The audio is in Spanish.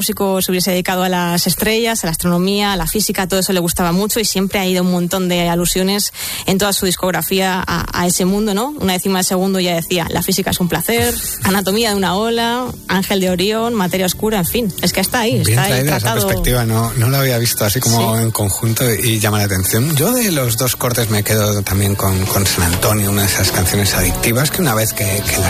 músico se hubiese dedicado a las estrellas, a la astronomía, a la física, todo eso le gustaba mucho y siempre ha ido un montón de alusiones en toda su discografía a ese mundo, ¿no? Una décima de segundo ya decía, la física es un placer, anatomía de una ola, Ángel de Orión, materia oscura, en fin, es que está ahí, bien está ahí traída tratado. esa perspectiva, no lo había visto así como en conjunto y llama la atención. Yo de los dos cortes me quedo también con San Antonio, una de esas canciones adictivas que una vez que la